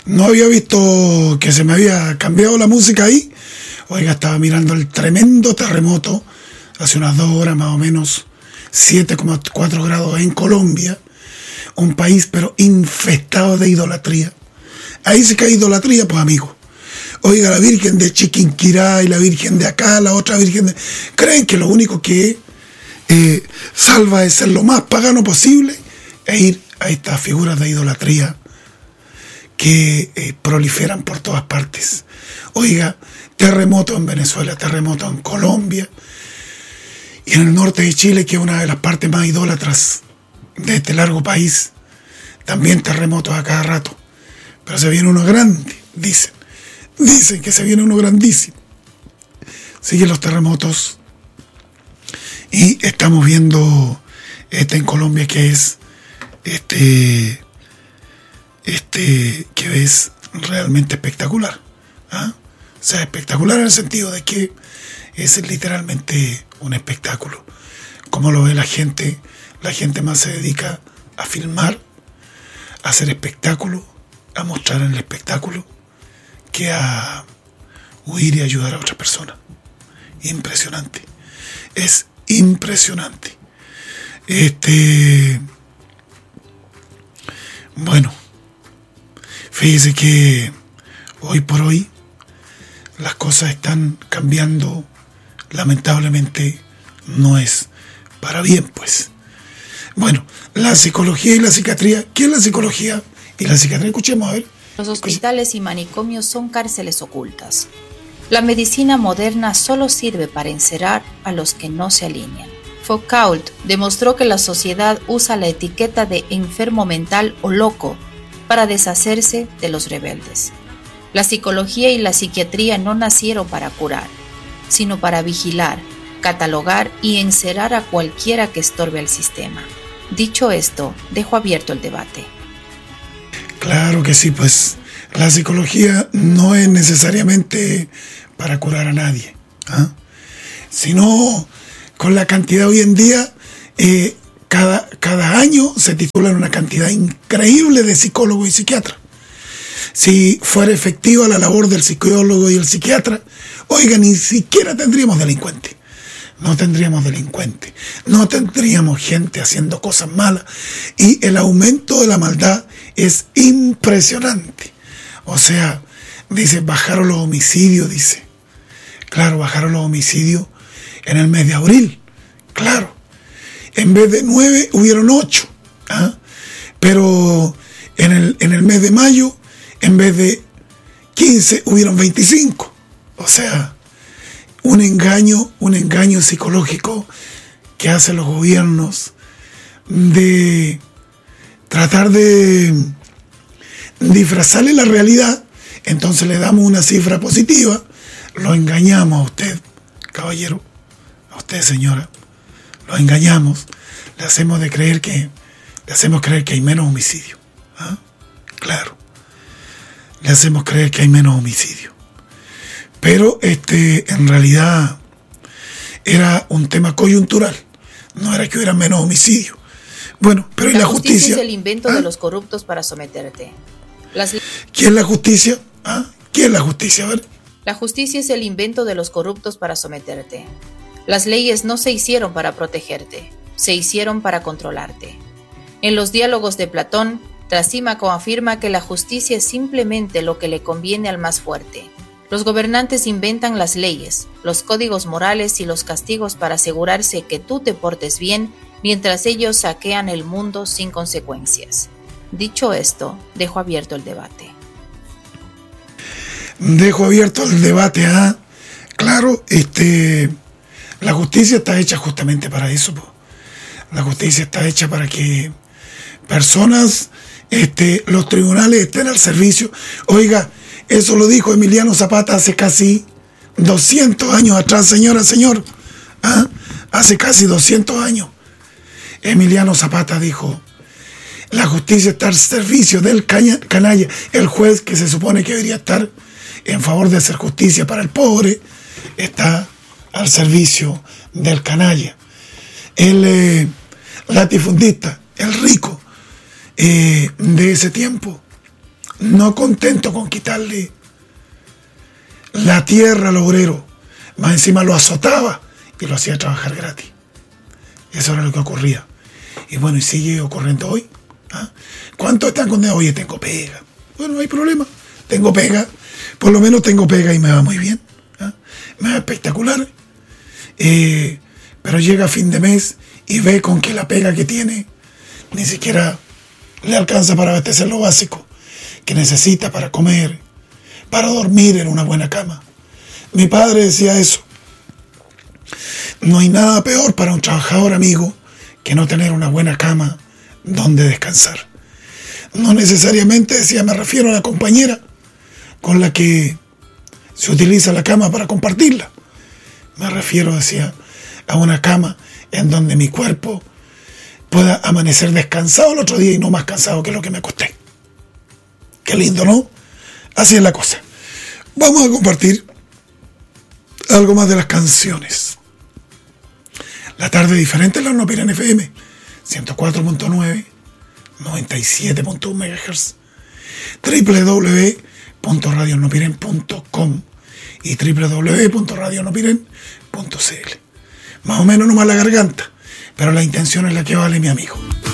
No había visto que se me había cambiado la música ahí. Oiga, estaba mirando el tremendo terremoto hace unas 2 horas más o menos, 7,4 grados en Colombia, un país pero infestado de idolatría. Ahí sí que hay idolatría, pues amigo. Oiga, la Virgen de Chiquinquirá y la Virgen de acá, la otra Virgen de... Creen que lo único que salva es ser lo más pagano posible e ir a estas figuras de idolatría que proliferan por todas partes. Oiga, terremoto en Venezuela, terremoto en Colombia y en el norte de Chile, que es una de las partes más idólatras de este largo país, también terremotos a cada rato. Pero se viene uno grande, dicen que se viene uno grandísimo. Siguen los terremotos y estamos viendo en Colombia que es que es realmente espectacular. ¿Ah? O sea, espectacular en el sentido de que es literalmente un espectáculo. Como lo ve la gente más se dedica a filmar, a hacer espectáculo, a mostrar en el espectáculo, que a huir y ayudar a otras personas. Impresionante. Es impresionante. Bueno, fíjese que hoy por hoy las cosas están cambiando, lamentablemente no es para bien, pues. Bueno, la psicología y la psiquiatría. ¿Qué es la psicología y la psiquiatría? Escuchemos a ver. Los hospitales y manicomios son cárceles ocultas. La medicina moderna solo sirve para encerrar a los que no se alinean. Foucault demostró que la sociedad usa la etiqueta de enfermo mental o loco para deshacerse de los rebeldes. La psicología y la psiquiatría no nacieron para curar, sino para vigilar, catalogar y encerrar a cualquiera que estorbe el sistema. Dicho esto, dejo abierto el debate. Claro que sí, pues la psicología no es necesariamente para curar a nadie, ¿ah? Sino con la cantidad hoy en día, cada año se titulan una cantidad increíble de psicólogos y psiquiatras. Si fuera efectiva la labor del psicólogo y el psiquiatra, oiga, ni siquiera tendríamos delincuentes. No tendríamos delincuentes, no tendríamos gente haciendo cosas malas, y el aumento de la maldad es impresionante. O sea, dice, bajaron los homicidios, dice. Claro, bajaron los homicidios en el mes de abril, claro. En vez de 9 hubieron 8, ¿ah? Pero en el mes de mayo, en vez de 15 hubieron 25. O sea, un engaño psicológico que hacen los gobiernos de tratar de disfrazarle la realidad. Entonces le damos una cifra positiva, lo engañamos a usted, caballero, a usted, señora, lo engañamos, le hacemos creer que hay menos homicidio. ¿Ah? Claro, le hacemos creer que hay menos homicidio. Pero en realidad era un tema coyuntural, no era que hubiera menos homicidio. Bueno, pero ¿y la justicia? Es el invento de los corruptos para someterte. ¿Quién es la justicia? ¿Ah? ¿Quién es la justicia? A ver. La justicia es el invento de los corruptos para someterte. Las leyes no se hicieron para protegerte, se hicieron para controlarte. En los diálogos de Platón, Trasímaco afirma que la justicia es simplemente lo que le conviene al más fuerte. Los gobernantes inventan las leyes, los códigos morales y los castigos para asegurarse que tú te portes bien, mientras ellos saquean el mundo sin consecuencias. Dicho esto, dejo abierto el debate. Dejo abierto el debate, ¿ah? Claro, la justicia está hecha justamente para eso, po. La justicia está hecha para que personas, los tribunales estén al servicio. Oiga, eso lo dijo Emiliano Zapata hace casi 200 años atrás, señora, señor. ¿Ah? Hace casi 200 años. Emiliano Zapata dijo, la justicia está al servicio del canalla. El juez, que se supone que debería estar en favor de hacer justicia para el pobre, está al servicio del canalla. El latifundista, el rico de ese tiempo, no contento con quitarle la tierra al obrero, más encima lo azotaba y lo hacía trabajar gratis. Eso era lo que ocurría. Y bueno, y sigue ocurriendo hoy. ¿Ah? ¿Cuántos están condenados? Oye, tengo pega. Bueno, no hay problema. Tengo pega. Por lo menos tengo pega y me va muy bien. ¿Ah? Me va espectacular. Pero llega a fin de mes y ve con que la pega que tiene ni siquiera le alcanza para abastecer lo básico que necesita para comer, para dormir en una buena cama. Mi padre decía eso. No hay nada peor para un trabajador, amigo, que no tener una buena cama donde descansar. No necesariamente, decía, me refiero a la compañera con la que se utiliza la cama para compartirla. Me refiero, decía, a una cama en donde mi cuerpo pueda amanecer descansado el otro día y no más cansado que lo que me acosté. Qué lindo, ¿no? Así es la cosa. Vamos a compartir algo más de las canciones. La tarde diferente en la Hornopiren FM, 104.9, 97.1 MHz, www.radiohornopiren.com y www.radiohornopiren.cl. Más o menos nomás la garganta, pero la intención es la que vale, mi amigo.